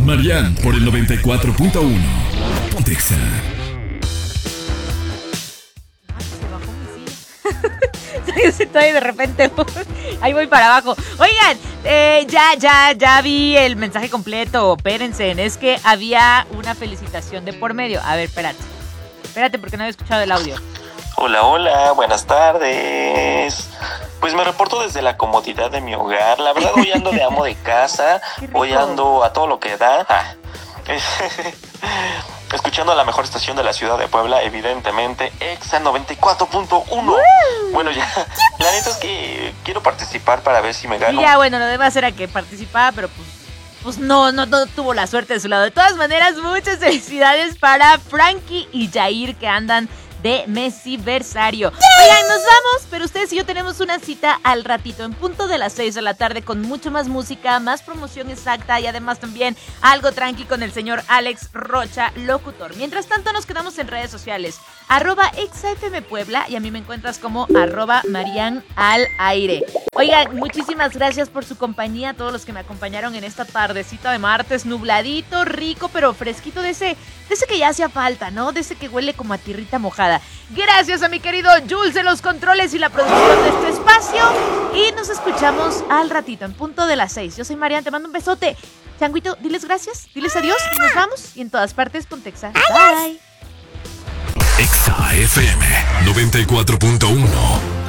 Marian por el 94.1. Pontexa. Se bajó mi silla. Estoy de repente. Ahí voy para abajo. Oigan, ya vi el mensaje completo. Espérense, es que había una felicitación de por medio. A ver, espérate porque no había escuchado el audio. Hola, buenas tardes. Pues me reporto desde la comodidad de mi hogar. La verdad, hoy ando de amo de casa. Hoy ando a todo lo que da. Escuchando la mejor estación de la ciudad de Puebla, evidentemente, Exa 94.1. Bueno, ya, la neta es que quiero participar para ver si me gano. Ya, bueno, lo demás era que participaba, pero pues no tuvo la suerte de su lado. De todas maneras, muchas felicidades para Frankie y Jair, que andan de Mesiversario. Oigan, nos vamos, pero ustedes y yo tenemos una cita al ratito, en punto de las 6 de la tarde, con mucho más música, más promoción exacta y además también algo tranqui con el señor Alex Rocha, locutor. Mientras tanto, nos quedamos en redes sociales, @ExaFMPuebla, y a mí me encuentras como @MarianAlAire. Oigan, muchísimas gracias por su compañía, a todos los que me acompañaron en esta tardecita de martes, nubladito, rico, pero fresquito, de ese que ya hacía falta, ¿no? De ese que huele como a tierrita mojada. Gracias a mi querido Jules en los controles y la producción de este espacio. Y nos escuchamos al ratito, en punto de las 6. Yo soy Marian, te mando un besote. Changuito, diles gracias, diles adiós y nos vamos. Y en todas partes, Pontexa. Bye. Exa FM 94.1.